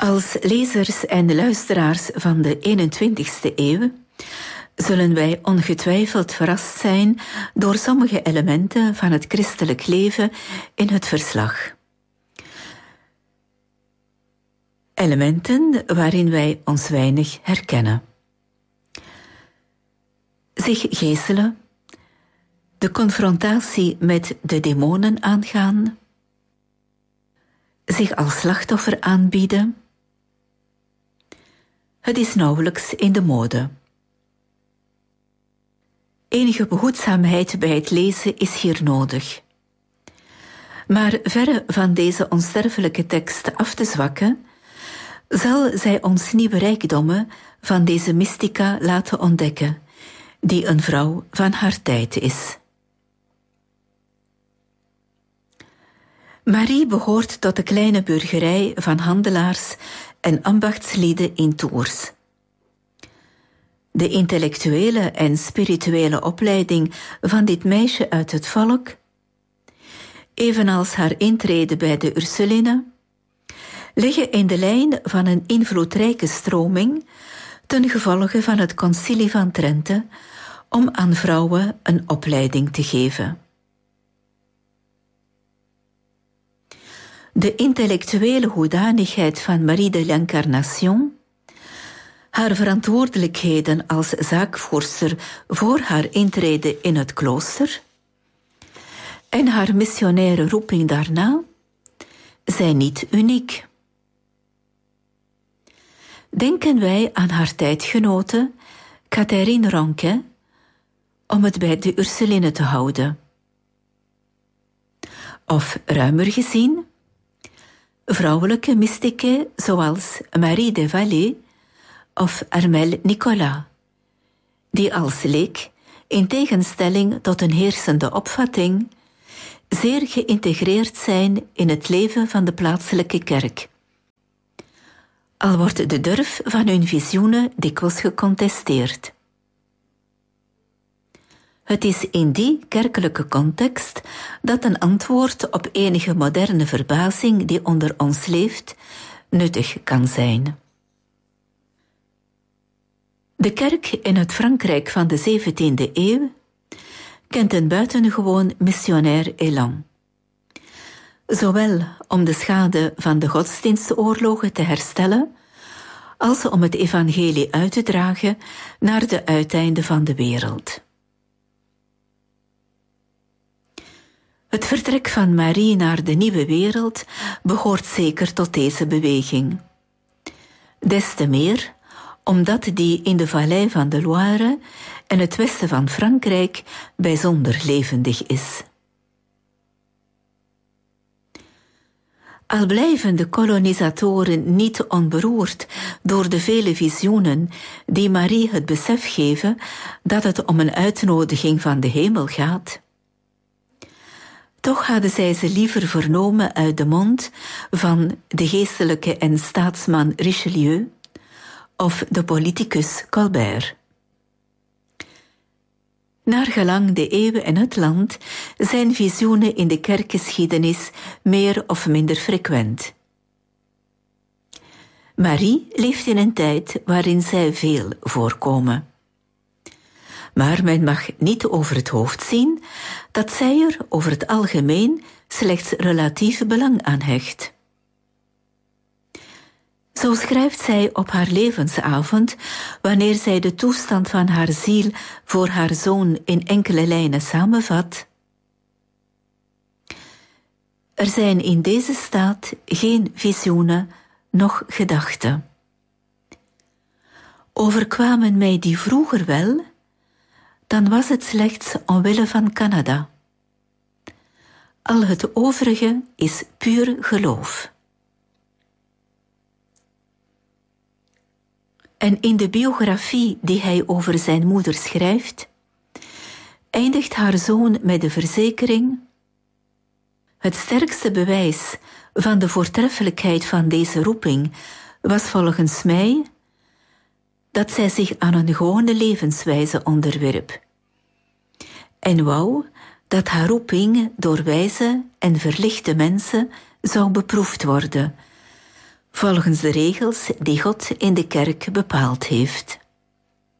Als lezers en luisteraars van de 21ste eeuw zullen wij ongetwijfeld verrast zijn door sommige elementen van het christelijk leven in het verslag. Elementen waarin wij ons weinig herkennen. Zich geeselen, de confrontatie met de demonen aangaan, zich als slachtoffer aanbieden. Het is nauwelijks in de mode. Enige behoedzaamheid bij het lezen is hier nodig. Maar verre van deze onsterfelijke tekst af te zwakken, zal zij ons nieuwe rijkdommen van deze mystica laten ontdekken, die een vrouw van haar tijd is. Marie behoort tot de kleine burgerij van handelaars en ambachtslieden in Tours. De intellectuele en spirituele opleiding van dit meisje uit het volk, evenals haar intrede bij de Ursulinen, liggen in de lijn van een invloedrijke stroming ten gevolge van het Concilie van Trente om aan vrouwen een opleiding te geven. De intellectuele hoedanigheid van Marie de l'Incarnation, haar verantwoordelijkheden als zaakvoerster voor haar intrede in het klooster en haar missionaire roeping daarna zijn niet uniek. Denken wij aan haar tijdgenote Catherine Ronquet, om het bij de Ursulinen te houden. Of ruimer gezien, vrouwelijke mystieken zoals Marie de Vallée of Armelle Nicolas, die als leek, in tegenstelling tot een heersende opvatting, zeer geïntegreerd zijn in het leven van de plaatselijke kerk. Al wordt de durf van hun visioenen dikwijls gecontesteerd. Het is in die kerkelijke context dat een antwoord op enige moderne verbazing die onder ons leeft, nuttig kan zijn. De kerk in het Frankrijk van de 17e eeuw kent een buitengewoon missionair elan. Zowel om de schade van de godsdienstoorlogen te herstellen, als om het evangelie uit te dragen naar de uiteinden van de wereld. Het vertrek van Marie naar de nieuwe wereld behoort zeker tot deze beweging. Des te meer omdat die in de vallei van de Loire en het westen van Frankrijk bijzonder levendig is. Al blijven de kolonisatoren niet onberoerd door de vele visioenen die Marie het besef geven dat het om een uitnodiging van de hemel gaat, toch hadden zij ze liever vernomen uit de mond van de geestelijke en staatsman Richelieu of de politicus Colbert. Naargelang de eeuwen en het land zijn visioenen in de kerkgeschiedenis meer of minder frequent. Marie leeft in een tijd waarin zij veel voorkomen. Maar men mag niet over het hoofd zien dat zij er over het algemeen slechts relatief belang aan hecht. Zo schrijft zij op haar levensavond, wanneer zij de toestand van haar ziel voor haar zoon in enkele lijnen samenvat: er zijn in deze staat geen visioenen, noch gedachten. Overkwamen mij die vroeger wel, dan was het slechts omwille van Canada. Al het overige is puur geloof. En in de biografie die hij over zijn moeder schrijft, eindigt haar zoon met de verzekering: het sterkste bewijs van de voortreffelijkheid van deze roeping was volgens mij dat zij zich aan een gewone levenswijze onderwierp en wou dat haar roeping door wijze en verlichte mensen zou beproefd worden, volgens de regels die God in de kerk bepaald heeft.